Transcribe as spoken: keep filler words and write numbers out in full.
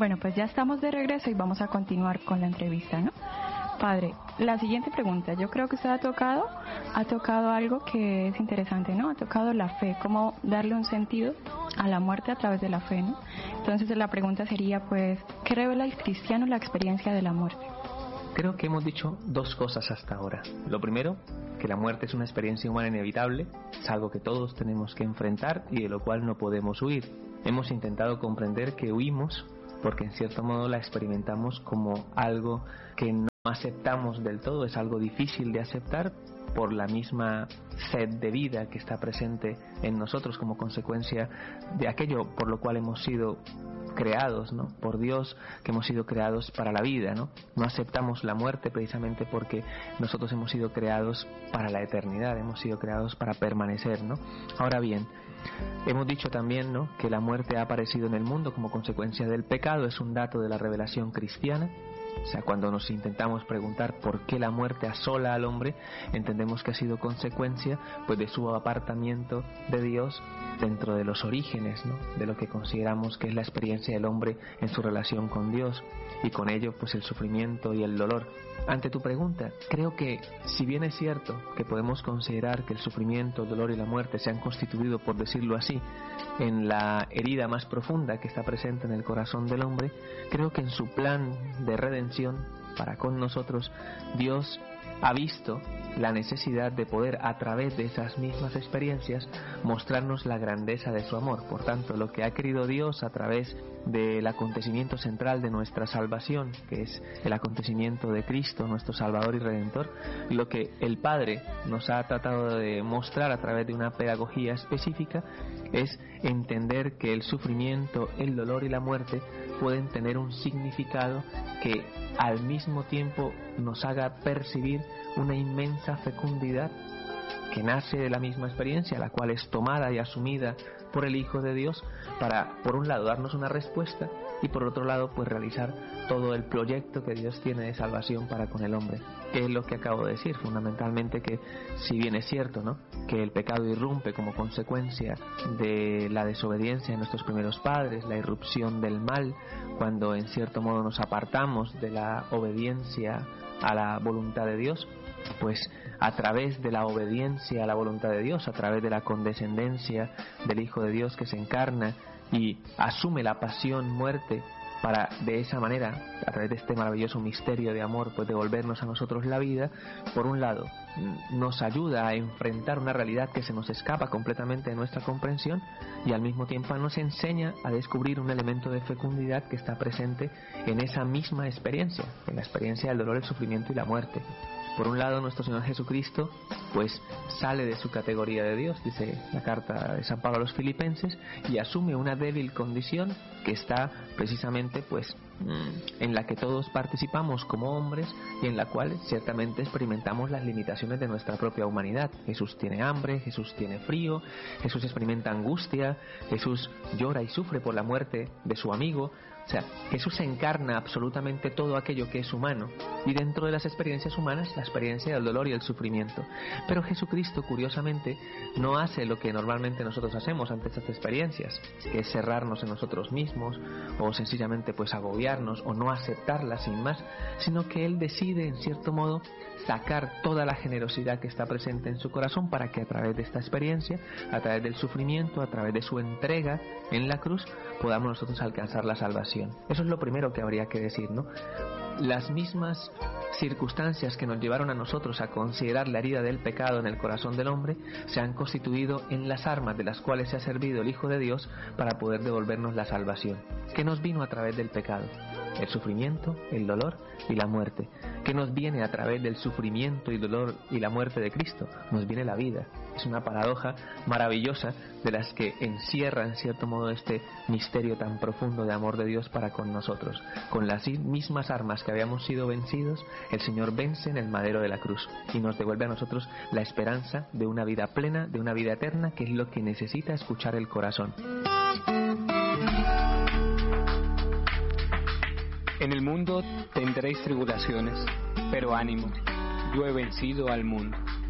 Bueno, pues ya estamos de regreso y vamos a continuar con la entrevista, ¿no? Padre, la siguiente pregunta, yo creo que usted ha tocado, ha tocado algo que es interesante, ¿no? Ha tocado la fe, cómo darle un sentido a la muerte a través de la fe, ¿no? Entonces la pregunta sería, pues, ¿qué revela el cristiano la experiencia de la muerte? Creo que hemos dicho dos cosas hasta ahora. Lo primero, que la muerte es una experiencia humana inevitable, es algo que todos tenemos que enfrentar y de lo cual no podemos huir. Hemos intentado comprender que huimos porque en cierto modo la experimentamos como algo que no aceptamos del todo, es algo difícil de aceptar por la misma sed de vida que está presente en nosotros como consecuencia de aquello por lo cual hemos sido creados, ¿no? Por Dios, que hemos sido creados para la vida, ¿no? No aceptamos la muerte precisamente porque nosotros hemos sido creados para la eternidad, hemos sido creados para permanecer, ¿no? Ahora bien, hemos dicho también, ¿no?, que la muerte ha aparecido en el mundo como consecuencia del pecado, es un dato de la revelación cristiana. O sea, cuando nos intentamos preguntar por qué la muerte asola al hombre, entendemos que ha sido consecuencia pues de su apartamiento de Dios dentro de los orígenes, ¿no?, de lo que consideramos que es la experiencia del hombre en su relación con Dios, y con ello pues el sufrimiento y el dolor. Ante tu pregunta, creo que si bien es cierto que podemos considerar que el sufrimiento, el dolor y la muerte se han constituido, por decirlo así, en la herida más profunda que está presente en el corazón del hombre, creo que en su plan de redención para con nosotros, Dios ha visto la necesidad de poder, a través de esas mismas experiencias, mostrarnos la grandeza de su amor. Por tanto, lo que ha querido Dios a través del acontecimiento central de nuestra salvación, que es el acontecimiento de Cristo, nuestro Salvador y Redentor, lo que el Padre nos ha tratado de mostrar a través de una pedagogía específica es entender que el sufrimiento, el dolor y la muerte pueden tener un significado que al mismo tiempo nos haga percibir una inmensa fecundidad que nace de la misma experiencia, la cual es tomada y asumida por el Hijo de Dios para, por un lado, darnos una respuesta y por otro lado, pues realizar todo el proyecto que Dios tiene de salvación para con el hombre. Es lo que acabo de decir, fundamentalmente, que si bien es cierto, ¿no?, que el pecado irrumpe como consecuencia de la desobediencia de nuestros primeros padres, la irrupción del mal, cuando en cierto modo nos apartamos de la obediencia a la voluntad de Dios, pues a través de la obediencia a la voluntad de Dios, a través de la condescendencia del Hijo de Dios que se encarna y asume la pasión, muerte, para de esa manera, a través de este maravilloso misterio de amor, pues devolvernos a nosotros la vida, por un lado nos ayuda a enfrentar una realidad que se nos escapa completamente de nuestra comprensión, y al mismo tiempo nos enseña a descubrir un elemento de fecundidad que está presente en esa misma experiencia, en la experiencia del dolor, el sufrimiento y la muerte. Por un lado, nuestro Señor Jesucristo pues sale de su categoría de Dios, dice la carta de San Pablo a los Filipenses, y asume una débil condición que está precisamente pues en la que todos participamos como hombres y en la cual ciertamente experimentamos las limitaciones de nuestra propia humanidad. Jesús tiene hambre, Jesús tiene frío, Jesús experimenta angustia, Jesús llora y sufre por la muerte de su amigo. O sea, Jesús encarna absolutamente todo aquello que es humano, y dentro de las experiencias humanas, la experiencia del dolor y el sufrimiento. Pero Jesucristo, curiosamente, no hace lo que normalmente nosotros hacemos ante estas experiencias, que es cerrarnos en nosotros mismos, o sencillamente pues agobiarnos, o no aceptarlas sin más, sino que Él decide, en cierto modo, sacar toda la generosidad que está presente en su corazón para que a través de esta experiencia, a través del sufrimiento, a través de su entrega en la cruz, podamos nosotros alcanzar la salvación. Eso es lo primero que habría que decir, ¿no? Las mismas circunstancias que nos llevaron a nosotros a considerar la herida del pecado en el corazón del hombre se han constituido en las armas de las cuales se ha servido el Hijo de Dios para poder devolvernos la salvación. ¿Qué nos vino a través del pecado? El sufrimiento, el dolor y la muerte. ¿Qué nos viene a través del sufrimiento y dolor y la muerte de Cristo? Nos viene la vida. Es una paradoja maravillosa de las que encierra en cierto modo este misterio tan profundo de amor de Dios para con nosotros. Con las mismas armas que habíamos sido vencidos, el Señor vence en el madero de la cruz y nos devuelve a nosotros la esperanza de una vida plena, de una vida eterna, que es lo que necesita escuchar el corazón. En el mundo tendréis tribulaciones, pero ánimo, yo he vencido al mundo.